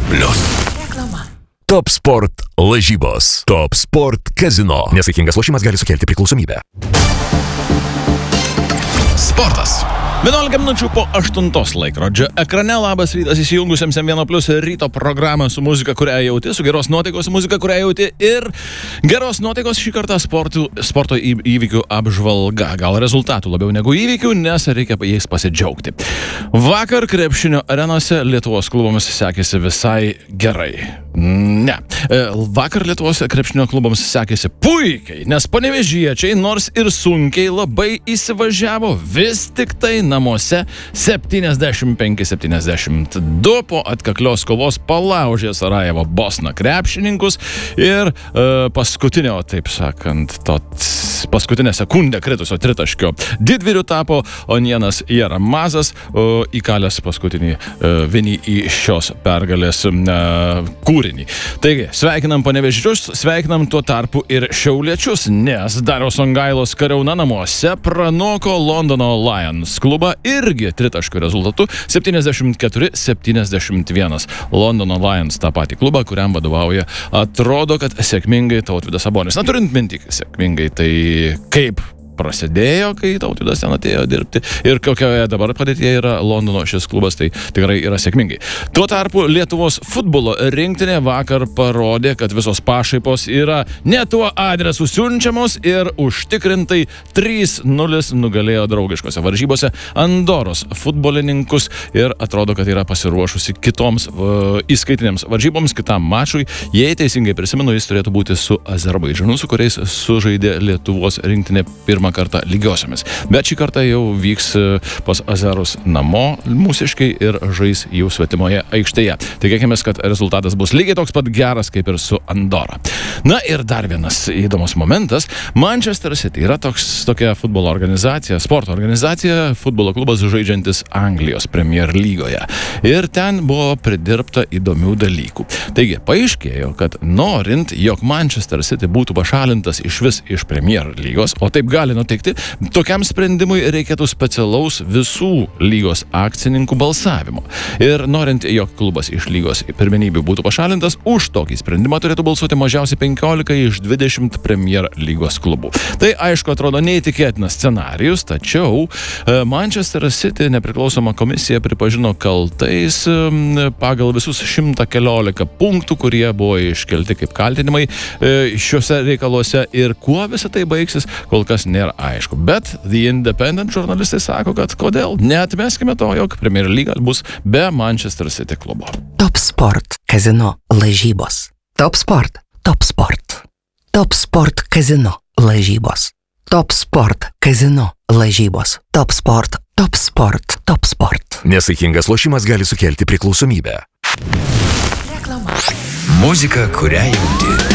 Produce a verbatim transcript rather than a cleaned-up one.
Plius. Reklama. Top Sport lažybos. Top Sport kazino. Nesaikingas lošimas gali sukelti priklausomybę. Sportas. vienuolika minučių po aštuntos laikrodžio. Ekrane labas rytas įsijungusiems M vienas Plius ryto programą su muzika, kurią jauti, su geros nuotaikos muzika, kurią jauti ir geros nuotaikos šį kartą sportų, sporto įvykių apžvalga. Gal rezultatų labiau negu įvykių, nes reikia jais pasidžiaugti. Vakar krepšinio arenose Lietuvos klubams sekėsi visai gerai. Ne. Vakar Lietuvos krepšinio klubams sekėsi puikiai, nes panevėžiečiai nors ir sunkiai labai įsivažiavo, vis tik tai namuose septyniasdešimt penki septyniasdešimt du po atkaklios kovos palaužė Sarajevo Bosna krepšininkus ir e, paskutinio, taip sakant, to paskutinę sekundę kritusio tritaškio didvyrių tapo Onienas Jaramazas, o, įkalęs paskutinį e, vienį į šios pergalės e, kūrinį. Taigi, sveikinam panevėžiečius, sveikinam tuo tarpu ir šiauliečius, nes Dariaus Songailos Kariauna namuose pranoko Londono Lions klubą irgi tritaškių rezultatu septyniasdešimt keturi septyniasdešimt vienas. Londono Lions tą patį klubą, kuriam vadovauja, atrodo, kad sėkmingai Tautvydas Sabonis. Na, turint minti, sėkmingai, tai kaip prasidėjo, kai Tautvydas ten atėjo dirbti ir kokioje dabar padėtyje yra Londono šis klubas, tai tikrai yra sėkmingai. Tuo tarpu Lietuvos futbolo rinktinė vakar parodė, kad visos pašaipos yra ne tuo adresu siunčiamos ir užtikrintai trys nulis nugalėjo draugiškose varžybose Andoros futbolininkus ir atrodo, kad yra pasiruošusi kitoms uh, įskaitinėms varžyboms, kitam mačui. Jei teisingai prisimenu, jis turėtų būti su Azerbaidžanu, su kuriais sužaidė Lietuvos rinktinė pirmą kartą lygiosiamis. Bet šį kartą jau vyks pas azerus namo mūsiškai ir žais jau svetimoje aikštėje. Tikėkime, kad rezultatas bus lygiai toks pat geras kaip ir su Andora. Na ir dar vienas įdomus momentas. Manchester City yra toks, tokia futbolo organizacija, sporto organizacija, futbolo klubas žaidžiantis Anglijos Premier lygoje. Ir ten buvo pridirbta įdomių dalykų. Taigi, paaiškėjo, kad norint, jog Manchester City būtų pašalintas iš vis iš Premier lygos, o taip gali nutikti, tokiam sprendimui reikėtų specialaus visų lygos akcininkų balsavimo. Ir norint, jog klubas iš lygos pirmenybių būtų pašalintas, už tokį sprendimą turėtų balsuoti mažiausiai penkiolika iš dvidešimt Premier lygos klubų. Tai aišku atrodo neįtikėtinas scenarijus, tačiau Manchester City nepriklausoma komisija pripažino kaltais pagal visus šimtą keliolika punktų, kurie buvo iškelti kaip kaltinimai šiuose reikaluose ir kuo visą tai baigsis, kol kas nėra aišku. Bet The Independent žurnalistai sako, kad kodėl? Neatmeskime to, jog Premier lyga bus be Manchester City klubo. Top Sport kazino lažybos. Top Sport. Top Sport. Top Sport kazino lažybos. Top Sport kazino lažybos. Top Sport. Top Sport. Top Sport. Nesaikingas lošimas gali sukelti priklausomybę. Muzika, kurią jauti.